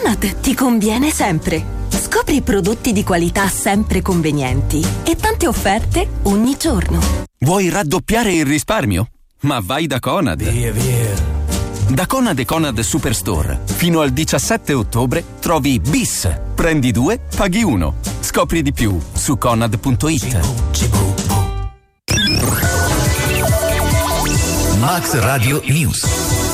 Conad ti conviene sempre. Scopri prodotti di qualità sempre convenienti e tante offerte ogni giorno. Vuoi raddoppiare il risparmio? Ma vai da Conad. Via. Da Conad e Conad Superstore fino al 17 ottobre trovi Bis. Prendi 2, paghi 1. Scopri di più su conad.it. Max Radio News.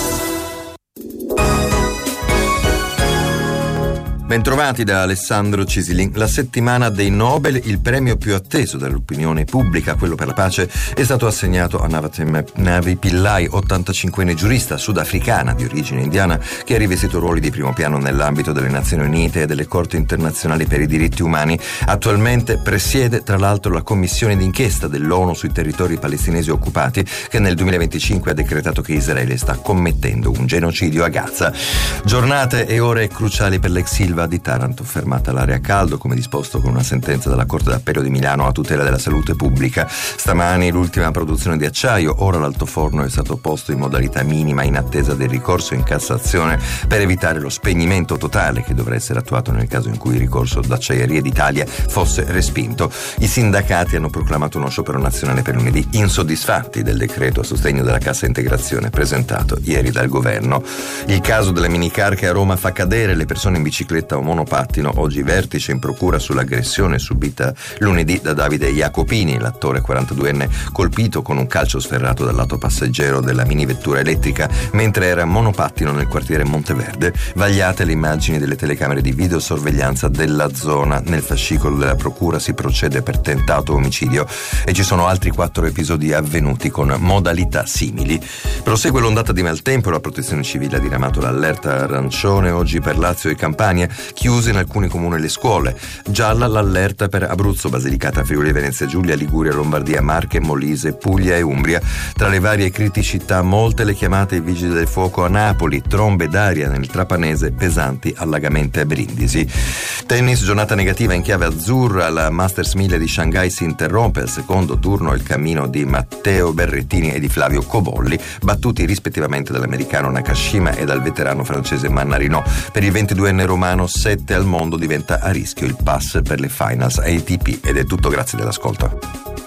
Bentrovati da Alessandro Cisilin. La settimana dei Nobel, il premio più atteso dall'opinione pubblica, quello per la pace, è stato assegnato a Navi Pillai, 85enne giurista sudafricana di origine indiana che ha rivestito ruoli di primo piano nell'ambito delle Nazioni Unite e delle Corti internazionali per i diritti umani. Attualmente presiede tra l'altro la commissione d'inchiesta dell'ONU sui territori palestinesi occupati, che nel 2025 ha decretato che Israele sta commettendo un genocidio a Gaza. Giornate e ore cruciali per l'ex Ilva di Taranto, fermata all'area a caldo come disposto con una sentenza della Corte d'Appello di Milano a tutela della salute pubblica. Stamani l'ultima produzione di acciaio, ora l'altoforno è stato posto in modalità minima in attesa del ricorso in Cassazione per evitare lo spegnimento totale che dovrà essere attuato nel caso in cui il ricorso d'Acciaierie d'Italia fosse respinto. I sindacati hanno proclamato uno sciopero nazionale per lunedì, insoddisfatti del decreto a sostegno della cassa integrazione presentato ieri dal governo. Il caso della minicar che a Roma fa cadere le persone in bicicletta o monopattino, oggi vertice in procura sull'aggressione subita lunedì da Davide Jacopini, l'attore 42enne colpito con un calcio sferrato dal lato passeggero della minivettura elettrica mentre era monopattino nel quartiere Monteverde. Vagliate le immagini delle telecamere di videosorveglianza della zona. Nel fascicolo della procura si procede per tentato omicidio e ci sono altri 4 episodi avvenuti con modalità simili. Prosegue l'ondata di maltempo, la protezione civile ha diramato l'allerta arancione oggi per Lazio e Campania, chiuse in alcuni comuni le scuole. Gialla l'allerta per Abruzzo, Basilicata, Friuli, Venezia Giulia, Liguria, Lombardia, Marche, Molise, Puglia e Umbria. Tra le varie criticità molte le chiamate ai vigili del fuoco a Napoli, trombe d'aria nel Trapanese, pesanti allagamenti a Brindisi. Tennis, giornata negativa in chiave azzurra, la Masters 1000 di Shanghai si interrompe al secondo turno il cammino di Matteo Berrettini e di Flavio Cobolli, battuti rispettivamente dall'americano Nakashima e dal veterano francese Mannarino. Per il 22enne romano 7 al mondo diventa a rischio il pass per le finals ATP. Ed è tutto, grazie dell'ascolto.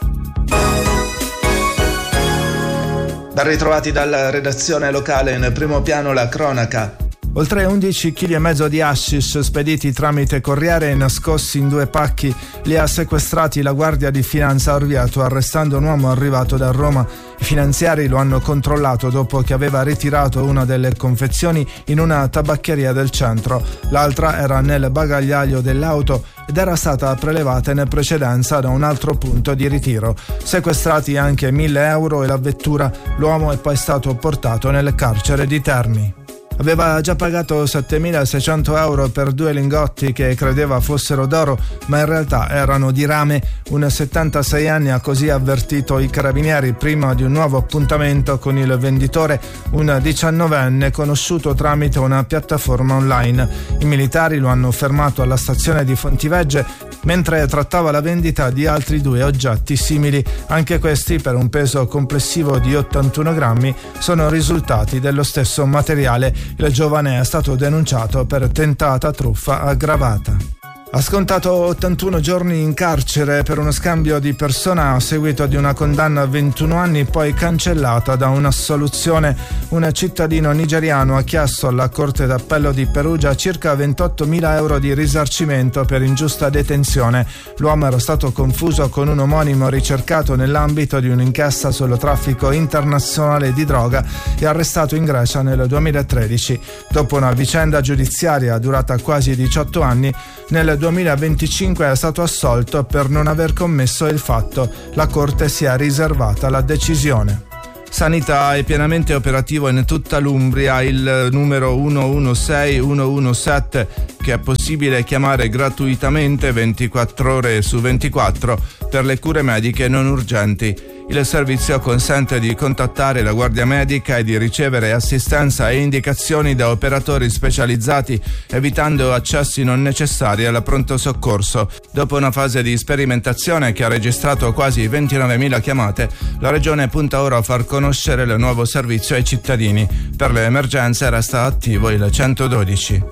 Ben ritrovati dalla redazione locale, in primo piano la cronaca. Oltre 11,5 kg di hashish spediti tramite corriere e nascosti in 2 pacchi li ha sequestrati la Guardia di Finanza a Orvieto, arrestando un uomo arrivato da Roma. I finanziari lo hanno controllato dopo che aveva ritirato una delle confezioni in una tabaccheria del centro. L'altra era nel bagagliaio dell'auto ed era stata prelevata in precedenza da un altro punto di ritiro. Sequestrati anche 1.000 euro e la vettura, l'uomo è poi stato portato nel carcere di Terni. Aveva già pagato 7.600 euro per 2 lingotti che credeva fossero d'oro, ma in realtà erano di rame. Un 76enne ha così avvertito i carabinieri prima di un nuovo appuntamento con il venditore, un 19enne conosciuto tramite una piattaforma online. I militari lo hanno fermato alla stazione di Fontivegge mentre trattava la vendita di altri 2 oggetti simili. Anche questi, per un peso complessivo di 81 grammi, sono risultati dello stesso materiale. Il giovane è stato denunciato per tentata truffa aggravata. Ha scontato 81 giorni in carcere per uno scambio di persona a seguito di una condanna a 21 anni poi cancellata da un'assoluzione. Un cittadino nigeriano ha chiesto alla Corte d'Appello di Perugia circa 28.000 euro di risarcimento per ingiusta detenzione. L'uomo era stato confuso con un omonimo ricercato nell'ambito di un'inchiesta sul traffico internazionale di droga e arrestato in Grecia nel 2013. Dopo una vicenda giudiziaria durata quasi 18 anni, nel 2025 è stato assolto per non aver commesso il fatto. La Corte si è riservata la decisione. Sanità è pienamente operativo in tutta l'Umbria il numero 116-117 che è possibile chiamare gratuitamente 24 ore su 24 per le cure mediche non urgenti. Il servizio consente di contattare la guardia medica e di ricevere assistenza e indicazioni da operatori specializzati, evitando accessi non necessari al pronto soccorso. Dopo una fase di sperimentazione che ha registrato quasi 29.000 chiamate, la Regione punta ora a far conoscere il nuovo servizio ai cittadini. Per le emergenze resta attivo il 112.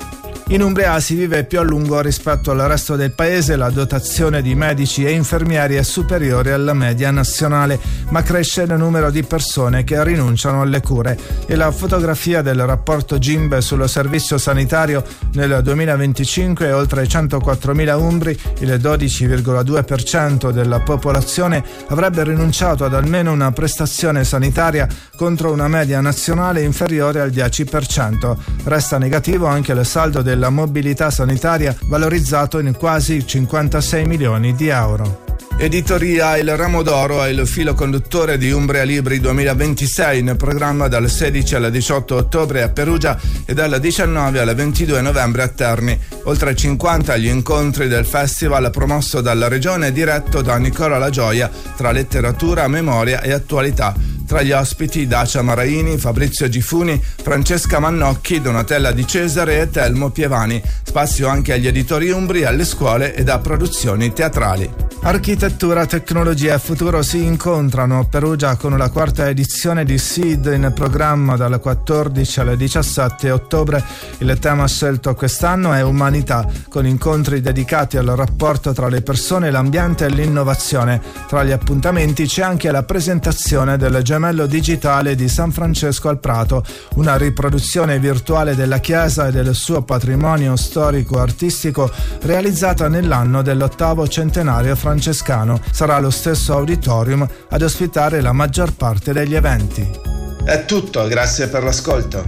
In Umbria si vive più a lungo rispetto al resto del paese, la dotazione di medici e infermieri è superiore alla media nazionale, ma cresce il numero di persone che rinunciano alle cure. E la fotografia del rapporto GIMBE sul servizio sanitario nel 2025 è oltre 104.000 umbri, il 12,2% della popolazione avrebbe rinunciato ad almeno una prestazione sanitaria contro una media nazionale inferiore al 10%. Resta negativo anche il saldo della mobilità sanitaria, valorizzato in quasi 56 milioni di euro. Editoria Il Ramo d'Oro è il filo conduttore di Umbria Libri 2026, in programma dal 16 al 18 ottobre a Perugia e dal 19 al 22 novembre a Terni. Oltre 50 gli incontri del festival promosso dalla regione e diretto da Nicola La Gioia tra letteratura, memoria e attualità. Tra gli ospiti Dacia Maraini, Fabrizio Gifuni, Francesca Mannocchi, Donatella Di Cesare e Telmo Pievani. Spazio anche agli editori umbri, alle scuole ed a produzioni teatrali. Architettura, tecnologia e futuro si incontrano a Perugia con la quarta edizione di SEED in programma dal 14 al 17 ottobre. Il tema scelto quest'anno è umanità, con incontri dedicati al rapporto tra le persone, l'ambiente e l'innovazione. Tra gli appuntamenti c'è anche la presentazione del gemello digitale di San Francesco al Prato, una riproduzione virtuale della chiesa e del suo patrimonio storico-artistico realizzata nell'anno dell'8° centenario francescano. Sarà lo stesso auditorium ad ospitare la maggior parte degli eventi. È tutto, grazie per l'ascolto.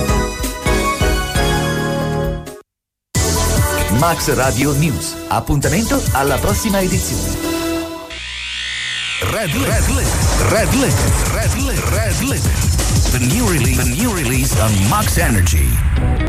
Max Radio News. Appuntamento alla prossima edizione. Red Lit. The new release on Max Energy.